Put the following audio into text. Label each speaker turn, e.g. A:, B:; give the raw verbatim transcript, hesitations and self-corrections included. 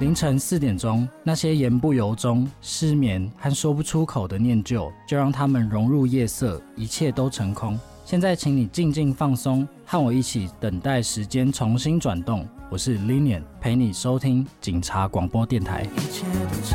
A: 凌晨四点钟，那些言不由衷、失眠和说不出口的念旧，就让他们融入夜色，一切都成空。现在请你静静放松，和我一起等待时间重新转动。我是 Linian， 陪你收听警察广播电台。